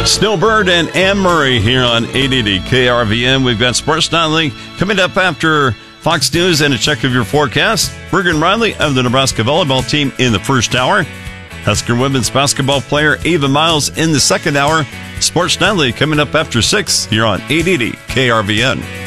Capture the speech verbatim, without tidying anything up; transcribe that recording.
Snowbird and Anne Murray here on eight eighty K R V N. We've got Sports Nightly coming up after Fox News and a check of your forecast. Bergen Riley of the Nebraska volleyball team in the first hour. Husker women's basketball player Ava Miles in the second hour. Sports Nightly coming up after six here on eight eighty K R V N.